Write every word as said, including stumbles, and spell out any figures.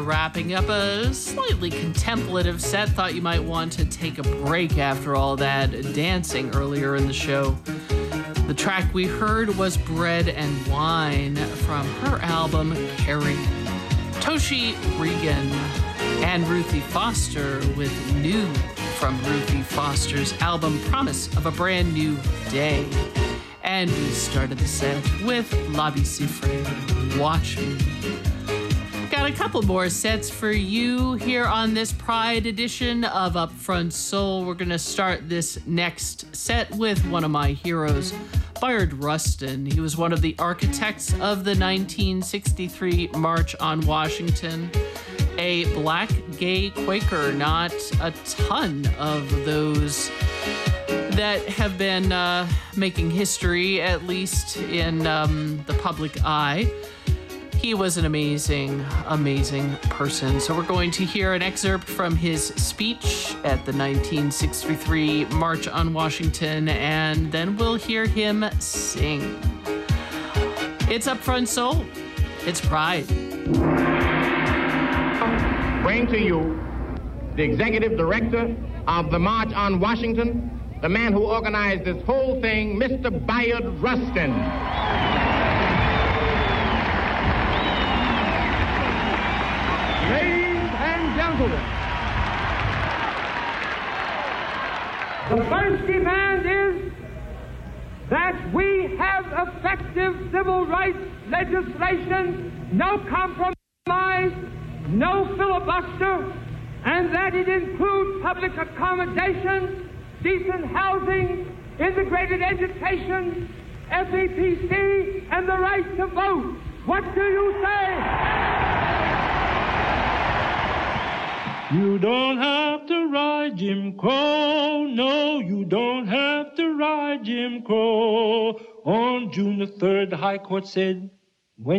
wrapping up a slightly contemplative set. Thought you might want to take a break after all that dancing earlier in the show. The track we heard was Bread and Wine from her album Carrie. Toshi Regan and Ruthie Foster with New from Ruthie Foster's album Promise of a Brand New Day. And we started the set with La Vie Si Frere, Watch Me. Got a couple more sets for you here on this Pride edition of Upfront Soul. We're going to start this next set with one of my heroes, Bayard Rustin. He was one of the architects of the nineteen sixty-three March on Washington. A black gay Quaker, not a ton of those that have been uh, making history, at least in um, the public eye. He was an amazing, amazing person. So we're going to hear an excerpt from his speech at the nineteen sixty-three March on Washington, and then we'll hear him sing. It's Upfront Soul. It's Pride. Bring to you the executive director of the March on Washington, the man who organized this whole thing, Mister Bayard Rustin. Ladies and gentlemen, the first demand is that we have effective civil rights legislation, no compromise, no filibuster, and that it includes public accommodations, decent housing, integrated education, F E P C, and the right to vote. What do you say? You don't have to ride Jim Crow, no, you don't have to ride Jim Crow. On June the third, the High Court said,